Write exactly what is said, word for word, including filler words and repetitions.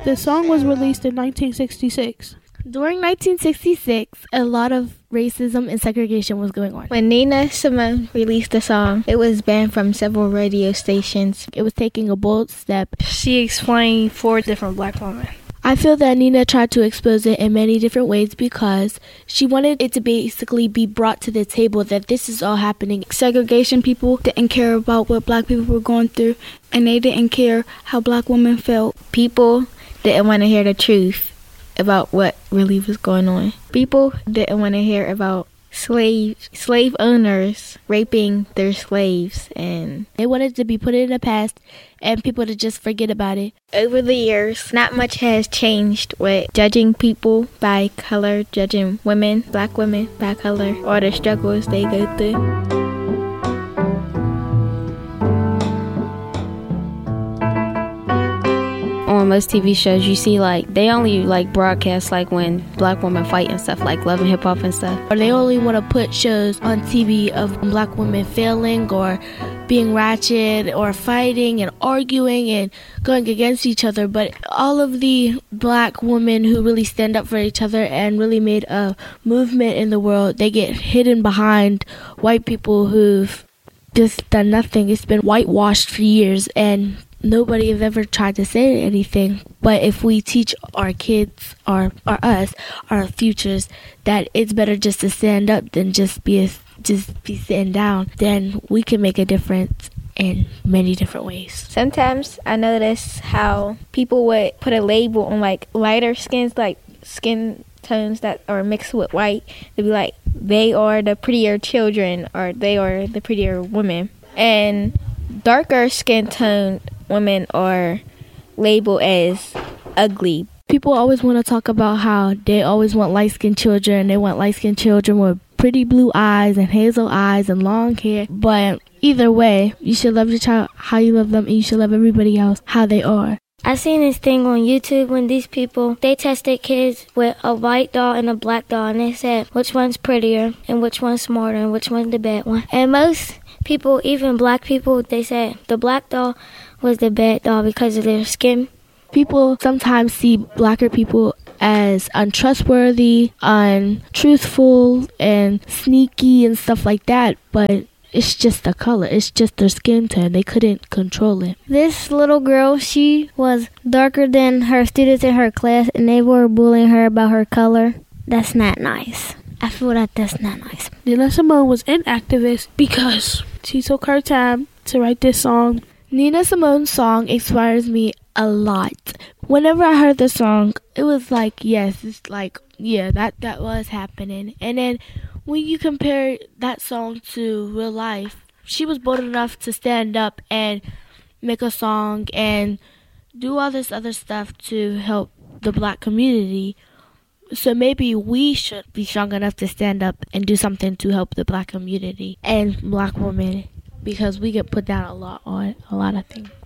The song was released in nineteen sixty-six. During nineteen sixty-six, a lot of racism and segregation was going on. When Nina Simone released the song, it was banned from several radio stations. It was taking a bold step. She explained four different black women. I feel that Nina tried to expose it in many different ways because she wanted it to basically be brought to the table that this is all happening. Segregation people didn't care about what black people were going through, and they didn't care how black women felt. People didn't want to hear the truth about what really was going on. People didn't want to hear about slave slave owners raping their slaves, and they wanted to be put in the past and people to just forget about it. Over the years, not much has changed with judging people by color, judging women, black women by color, or the struggles they go through. On most T V shows, you see like they only like broadcast like when black women fight and stuff, like Love and Hip Hop and stuff. Or they only want to put shows on T V of black women failing or being ratchet or fighting and arguing and going against each other. But all of the black women who really stand up for each other and really made a movement in the world, they get hidden behind white people who've just done nothing. It's been whitewashed for years and nobody has ever tried to say anything. But if we teach our kids, or, or us, our futures, that it's better just to stand up than just be a, just be sitting down, then we can make a difference in many different ways. Sometimes I notice how people would put a label on like lighter skins, like skin tones that are mixed with white. They'd be like, they are the prettier children, or they are the prettier women. And darker skin tone women are labeled as ugly. People always want to talk about how they always want light-skinned children. They want light-skinned children with pretty blue eyes and hazel eyes and long hair. But either way, you should love your child how you love them, and you should love everybody else how they are. I seen this thing on YouTube when these people, they tested kids with a white doll and a black doll, and they said which one's prettier and which one's smarter and which one's the bad one. And most people, even black people, they said the black doll was the bad doll because of their skin. People sometimes see blacker people as untrustworthy, untruthful, and sneaky and stuff like that, but it's just the color. It's just their skin tone. They couldn't control it. This little girl, she was darker than her students in her class, and they were bullying her about her color. That's not nice. I feel that that's not nice. Nina Simone was an activist because she took her time to write this song. Nina Simone's song inspires me a lot. Whenever I heard the song, it was like, yes, it's like, yeah, that, that was happening. And then when you compare that song to real life, she was bold enough to stand up and make a song and do all this other stuff to help the black community. So maybe we should be strong enough to stand up and do something to help the black community and black women, because we get put down a lot on a lot of things.